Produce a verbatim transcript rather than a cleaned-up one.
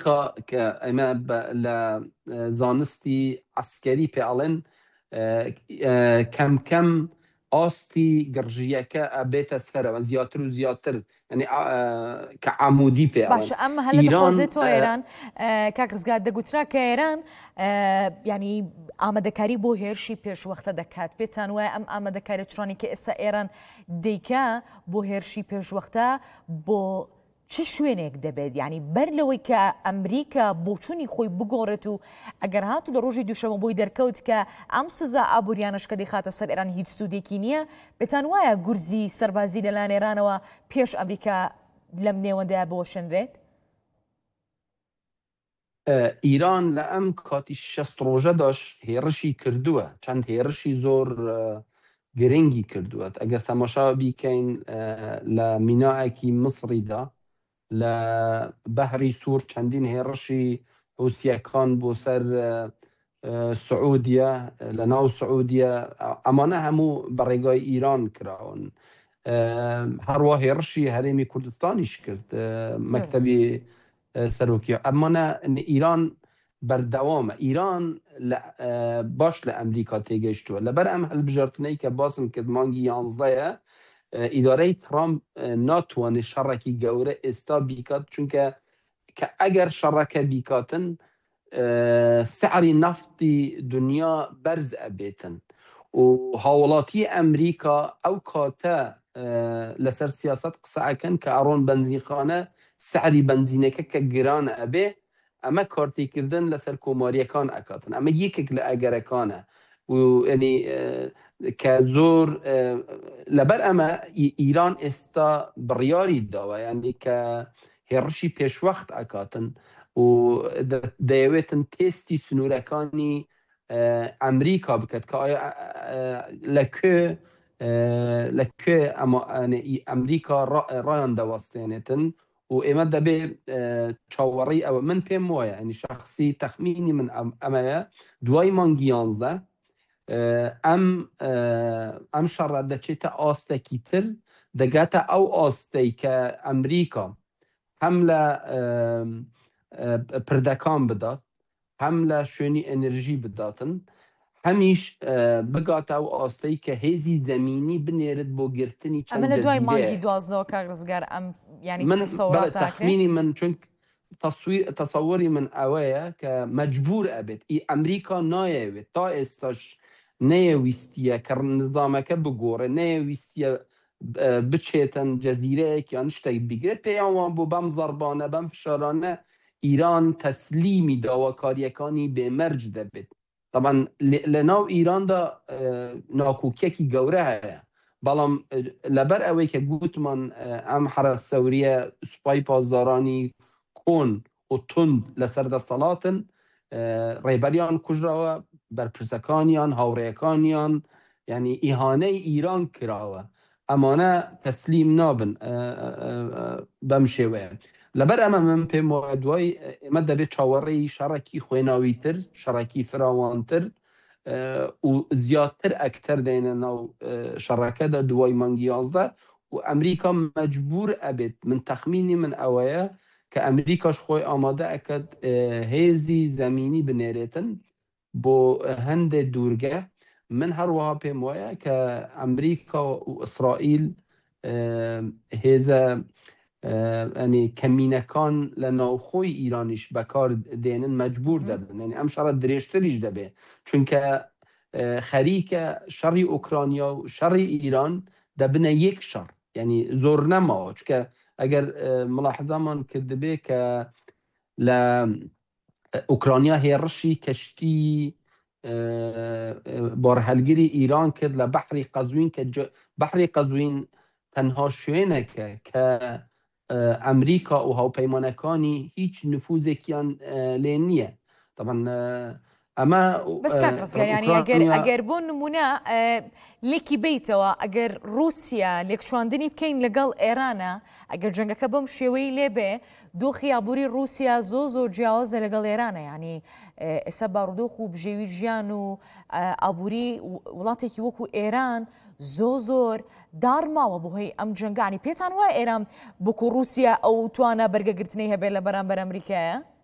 ئەمریکا کە ئەمە لە زانستی عسکەری پێڵێن کەم کەم ئاستی گڕژیەکە ئەبێتە سەرەوە زیاتر و زیاتر کە عمودی پێ باش ئەمە هەلە دەخۆزێتەوە ئێران کاک ڕزگار دەگوترا کە ئێران ینی ئامادەکاری بۆ هێرشی پێشوەختە دەکات پێتان وایە ئەم ئامادەکاری چڕانی کە ئێستا ئێران دەیکا بۆ هێرشی پێشوەختە بۆ چه شوێنێک دەبێت ینی بەر لەوەی کە ئەمریکا بۆچوونی خۆی بگۆڕێت و ئەگەر هاتو لە ڕۆژی دووشەمە بۆی دەرکەوت کە ئەم سزا ئابوووریانش کە دەخاتە سەر ئێران هیچ سوودێکی نییە پێتان وایە گورزی سەربازی لەلایەن ئێرانەوە پێش ئەمریکا لەم نێوەندەیە بۆشێنرێت؟ ئیران لە ئەم کاتی شەست ڕۆژەداش هێرشی کردووە چەند هێرشی زۆر گرنگی کردووە ئەگەر تەماشا بیکەین لە میناەکی مسریدا لە بەحری سوور چەندین هێرشی رووسیەکان بۆ سەر سعودیە لە ناو سعودیە ئەمانە هەموو بەڕێگای ئیران کراون هەروە هێرشی هەرێمی کوردستانیش کرد مەکتەبی سەرۆکیە ئەمانە ئیران بەردەوامە ئیران باش لە ئەمریکا تێگەیشتووە لەبەر ئەم هەڵبژارتنەی کە باسم کرد مانگی یانزدەیە ئیدارەی ترامپ ناتوانێت شەڕێکی گەورە ئێستا بیکات چونکە کە ئەگەر شەڕەکە بیکاتن سعری نفتی دنیا بەرز ئەبێتن و هاوڵاتی ئەمریکا ئەو کاتە لەسەر سیاست قسەکەن کە ئەڕۆن بەنزینخانە سعری بەنزینەکە کە گران ئەبێ ئەمە کارتێکردن لەسەر کۆماریەکان ئەکاتن ئەمە یەکێک لە ئەگەرەکانە ینی کە زۆر لەبەر ئەمە ئیران ئێستا بڕیاری داوە ینی کە هێڕشی پێشوەخت ئەکاتن و دەیەوێتن تێستی سنوورەکانی ئەمریکا بکات کە لەکوێ لەکوێ ئەمریکا ڕایان دەوەستێنێتن و ئێمە دەبێ چاوەڕی ئەوە من پێم وایە ئەنی شخصی تەخمینی من ئەمەیە دوای مانگی یانزدە ئەم ئەم شەڕە دەچێتە ئاستێکی تر دەگاتە ئەو ئاستەی کە ئەمریکا هەم لە پردەکان بدات هەم لە شوێنی ئەنرژی بداتن هەمیش بگاتە ئەو ئاستەی کە هێزی زەمینی بنێرت بۆ گرتنی چەند ئەمە لە دوای مانگی دوازدەوە کاک ڕزگار ئەم ینی تەخمینی من چونک تەسەوەری من ئەوەیە کە مەجبور ئەبێت ئی ئەمریکا نایەوێت تا ئێستاش نەیەویستیە کە نظامەکە بگۆڕێ نەیەویستیە بچێتن جەزیرەیەک یان شتێک بیگرێت پێیانوان بۆ بەم زەربانە بەم فشارانە ئیران تەسلیمی داواکاریەکانی بێمەرج دەبێت طبعا لە ناو ئیراندا ناکۆکیەکی گەورە هەیە بەڵام لەبەر ئەوەی کە گوتمان ئەم حرە سەوریە سوپای پازدارانی کۆن و تند لەسەر دەسەڵاتن ڕێبەریان کوژراوە بەرپرسەکانیان هاوڕێیەکانیان ینی ئیهانەی ئیران کراوە ئەمانە تەسلیم نابن بەم شێوەیە لەبەر ئەمە من پێم وایە دوای ئێمە دەبێت چاوەڕێی شەڕێکی خوێناویتر شەڕێکی فراوانتر و زیاتر ئەکتەر دێنە ناو شەڕەکەدا دوای مانگی یازدە و ئەمریکا مەجبور ئەبێت من تەخمینی من ئەوەیە کە ئەمریکاش خۆی ئامادە ئەکات هێزی زەمینی بنێرێتن بۆ هەندێک دوورگە من هەروەها پێم وایە کە ئەمریکا و ئیسرائیل هێزە ئەنی کەمینەکان لە ناوخۆی ئیرانیش بەکار دێنن مەجبور دەبن ینی ئەم شەڕە درێژتریش دەبێ چونکە خەریکە شەڕی ئوکرانیا و شەڕی ئیران دەبنە یەک شەڕ ینی زۆر نەماوە چکە ئەگەر ملاحزەمان کردبێ کە لە ئوکرانیا هێڕشی کەشتی بارهەلگیری ئیران کرد لە بەحری قەزوین کە بەحری قەزوین تەنها شوێنێکە کە ئەمریکا و هاوپەیمانەکانی هیچ نفوذێکیان لێ نییە طبعا ئەمە بەسکاتڕزگەریانی ئەگەر بۆ نمونە لێکی بیتەوە ئەگەر رووسیا لێکشواندنی بکەین لەگەڵ ئێرانە ئەگەر جەنگەکە بەم شێوەی لێبێ دۆخی ئابووری رووسیا زۆ زۆر جیاوازە لەگەڵ ئێرانە ینی ئێستا بارودۆخ و بژێوی ژیان و ئابووری وڵاتێکی وەکو ئێران زۆ زۆر دارماوە بۆهۆی ئەم جەنگانی پێتان وایە ئێران بۆکو رووسیا ئەو توانە بەرگەگرتنی هەبێت لە بەرامبەر ئەمریکایە؟